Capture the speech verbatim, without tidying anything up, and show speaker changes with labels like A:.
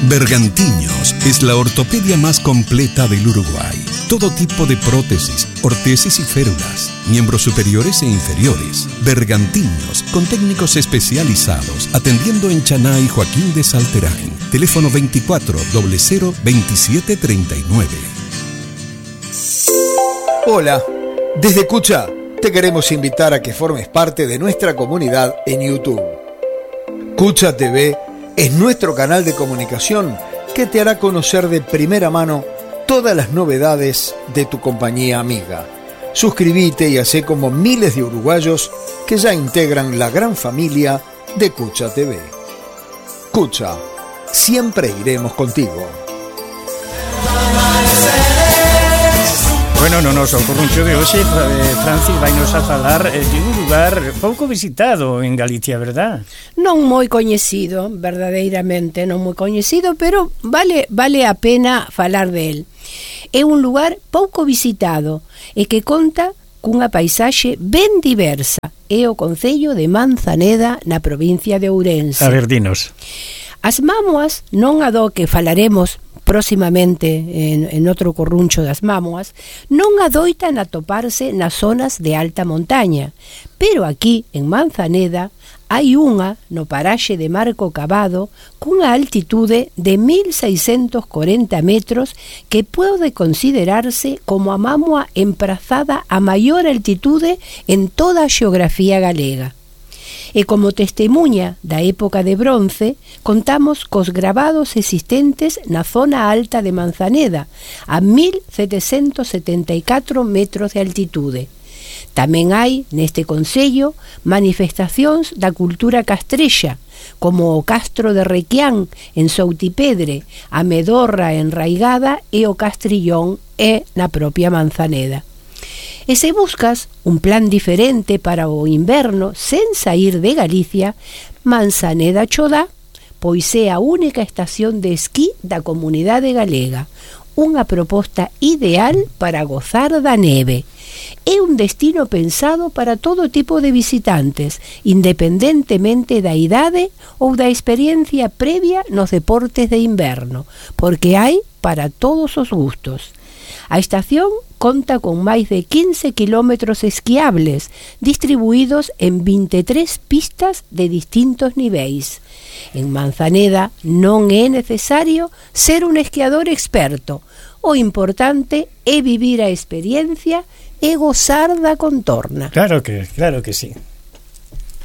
A: Bergantiños es la ortopedia más completa del Uruguay. Todo tipo de prótesis, ortesis y férulas, miembros superiores e inferiores. Bergantiños, con técnicos especializados, atendiendo en Chaná y Joaquín de Salterain. Teléfono veinticuatro cero cero veintisiete treinta y nueve.
B: Hola, desde Cucha te queremos invitar a que formes parte de nuestra comunidad en YouTube. Cucha T V es nuestro canal de comunicación que te hará conocer de primera mano todas las novedades de tu compañía amiga. Suscríbete y hacé como miles de uruguayos que ya integran la gran familia de Cucha T V. Cucha, siempre iremos contigo.
C: Bueno, no noso corruncho de hoxe, Francis vai nos a falar de un lugar pouco visitado en Galicia, verdad?
D: Non moi coñecido, verdadeiramente non moi coñecido, pero vale vale a pena falar del. É un lugar pouco visitado e que conta cunha paisaxe ben diversa. É o concello de Manzaneda, na provincia de Ourense.
C: A ver, dinos.
D: As mámoas, non a do que falaremos próximamente en, en outro corruncho das mámoas, non adoitan atoparse nas zonas de alta montaña, pero aquí, en Manzaneda, hai unha no paraxe de Marco Cavado cunha altitude de mil seiscentos corenta metros que pode considerarse como a mámoa emprazada a maior altitude en toda a xeografía galega. E como testemunha da época de bronce, contamos cos gravados existentes na zona alta de Manzaneda, a mil setecentos setenta e catro metros de altitude. Tamén hai, neste concello, manifestacións da cultura castrexa, como o Castro de Requián, en Soutipedre, a Medorra enraigada e o Castrillón é na propia Manzaneda. E se buscas un plan diferente para o inverno sen sair de Galicia, Manzaneda cho dá, pois é a única estación de esquí da comunidade galega, unha proposta ideal para gozar da neve. É un destino pensado para todo tipo de visitantes, independentemente da idade ou da experiencia previa nos deportes de inverno, porque hai para todos os gustos. A estación conta con máis de quince kilómetros esquiables, distribuídos en vinte e tres pistas de distintos niveis. En Manzaneda non é necesario ser un esquiador experto. O importante é vivir a experiencia e gozar da contorna.
C: Claro que, claro que sí.